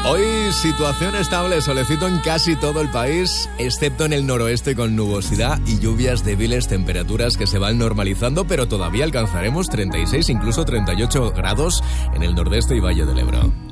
Hoy situación estable, solecito en casi todo el país, excepto en el noroeste con nubosidad y lluvias débiles, temperaturas que se van normalizando, pero todavía alcanzaremos 36, incluso 38 grados en el nordeste y Valle del Ebro.